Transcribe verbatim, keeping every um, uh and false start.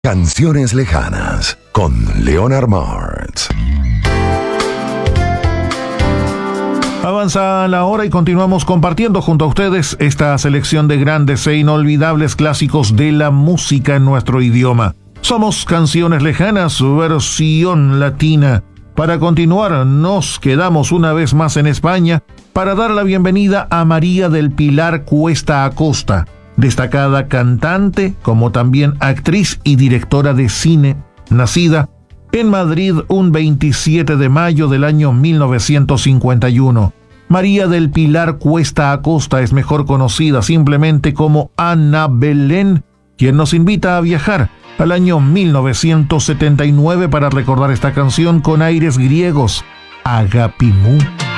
Canciones lejanas con Leonard Martz. Avanza la hora y continuamos compartiendo junto a ustedes esta selección de grandes e inolvidables clásicos de la música en nuestro idioma. Somos Canciones Lejanas, versión latina. Para continuar, nos quedamos una vez más en España para dar la bienvenida a María del Pilar Cuesta Acosta, destacada cantante como también actriz y directora de cine, nacida en Madrid un veintisiete de mayo del año mil novecientos cincuenta y uno. María del Pilar Cuesta Acosta es mejor conocida simplemente como Ana Belén, quien nos invita a viajar al año mil novecientos setenta y nueve para recordar esta canción con aires griegos, Agapimú.